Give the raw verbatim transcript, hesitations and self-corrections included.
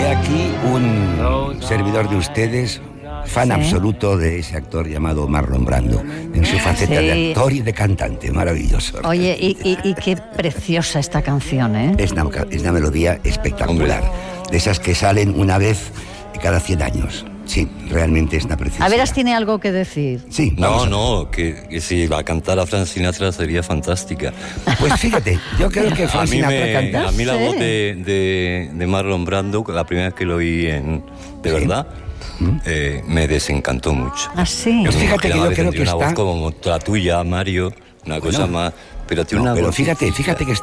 aquí un servidor de ustedes, fan Sí. absoluto de ese actor llamado Marlon Brando, en su faceta Sí. de actor y de cantante, maravilloso. Oye, y, y, y qué preciosa esta canción, ¿eh? Es una, es una melodía espectacular, de esas que salen una vez cada cien años. Sí, realmente es una preciosidad. A veras tiene algo que decir. Sí, No, vamos a- no, que, que si la cantara Frank Sinatra sería fantástica. Pues fíjate, yo creo que A Frank mí, Sinatra me, canta. a mí la Sí. voz de, de, de Marlon Brando, la primera vez que lo oí en, de Sí. verdad, eh, me desencantó mucho. Ah, sí. Pues me fíjate que imaginaba yo creo tendría que una está- voz como la tuya, Mario, una cosa Bueno, más, pero tiene No, una pero voz- fíjate, fíjate que